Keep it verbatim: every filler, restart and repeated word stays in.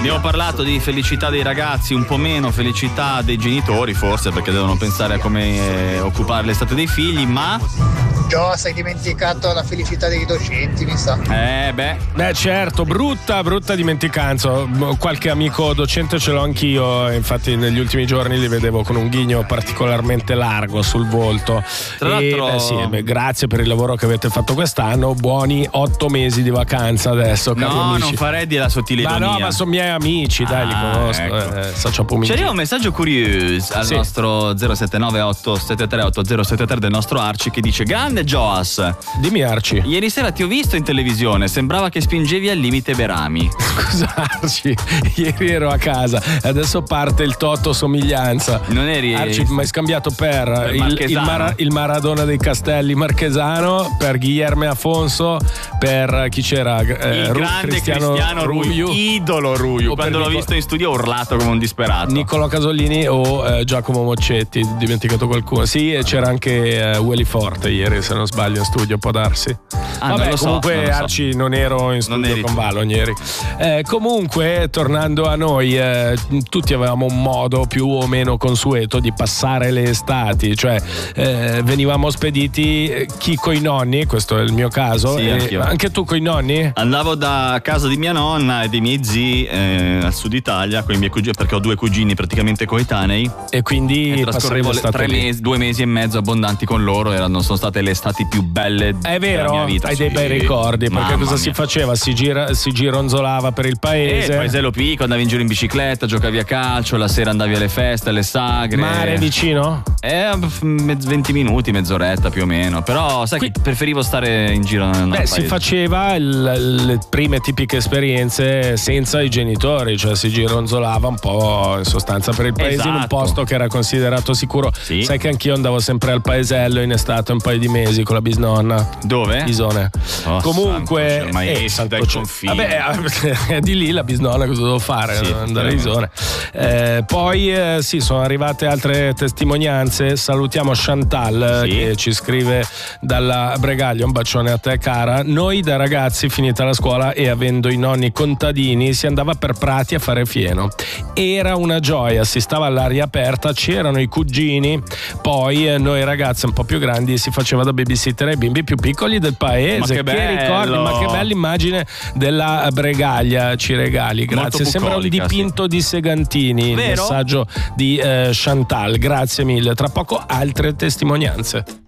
Abbiamo parlato di felicità dei ragazzi, un po' meno felicità dei genitori, forse, perché devono pensare a come eh, occupare l'estate dei figli, ma... Gio, sei dimenticato la felicità dei docenti, mi sa. Eh beh. Beh certo, brutta, brutta dimenticanza. Qualche amico docente ce l'ho anch'io, infatti negli ultimi giorni li vedevo con un ghigno particolarmente largo sul volto. Tra e, l'altro... beh, sì, beh, grazie per il lavoro che avete fatto quest'anno, buoni otto mesi di vacanza adesso, cari no, amici. non farei di la sottile Ma ironia. no, ma sono miei amici, dai, ah, li conosco. Ecco. Eh, Ci arriva un messaggio curioso al sì. nostro zero sette nove otto sette tre otto zero sette tre del nostro Arci, che dice: grande Joas, dimmi Arci. Ieri sera ti ho visto in televisione, sembrava che spingevi al limite Berami. Scusa Arci, ieri ero a casa, adesso parte il Toto somiglianza. Non eri Arci, mi hai scambiato per, per il, il, Mara, il Maradona dei Castelli Marchesano, per Guillermo Afonso, per chi c'era? Eh, il Ru- grande Cristiano, Cristiano Ruiu, idolo Ruiu. O Quando l'ho Nico- visto in studio ho urlato come un disperato. Niccolò Casolini o eh, Giacomo Moccetti, dimenticato qualcuno. Sì, e c'era anche eh, Willy Forte ieri, se non sbaglio, in studio, può darsi. Ah, Vabbè, non lo so, comunque non lo so. Arci non ero in Non studio eri con tu. Valon ieri. Eh, comunque, tornando a noi, eh, tutti avevamo un modo più o meno consueto di passare le estati, cioè eh, venivamo spediti eh, chi coi nonni, questo è il mio caso. Sì, e anch'io. anche tu coi nonni? Andavo da casa di mia nonna e dei miei zii eh, al sud Italia con i miei cugini, perché ho due cugini praticamente coetanei, e quindi e trascorrevo le tre lì. mesi, due mesi e mezzo abbondanti con loro. Erano, sono state le estati più belle È della vero, mia vita. hai dei Sì. bei ricordi, perché Mamma cosa si mia. faceva? Si, gira, si gironzolava per il Eh, paese. il paesello piccolo, andavi in giro in bicicletta, giocavi a calcio, la sera andavi alle feste, alle sagre. Mare vicino? Eh, venti minuti, mezz'oretta più o meno. Però sai Qui- che preferivo stare in giro nel Beh, si paese. faceva il- le prime tipiche esperienze senza i genitori, cioè si gironzolava un po' in sostanza per il paese in un Esatto. posto che era considerato sicuro. Sì. Sai che anch'io andavo sempre al paesello in estate un paio di mesi con la bisnonna. Dove? Isone. Oh, Comunque, santo cielo, maestro eh, santo del cielo. confine. Vabbè, è di lì la bisnonna, cosa devo fare? Sì, Andare a Isone. Eh, poi eh, sì, sono arrivate altre testimonianze. Salutiamo Chantal, Sì. che ci scrive dalla Bregaglia. Un bacione a te, cara. Noi da ragazzi, finita la scuola e avendo i nonni contadini, si andava per prati a fare fieno. Era una gioia, si stava all'aria aperta, c'erano i cugini. Poi eh, noi ragazzi un po' più grandi si faceva da babysitter ai bimbi più piccoli del paese. Ma che bello! ricordi, ma che bella immagine della Bregaglia ci regali, grazie. Molto Sembra un bucolica, dipinto di Segantini, il Vero? messaggio di eh, Chantal, grazie mille. Tra poco altre testimonianze.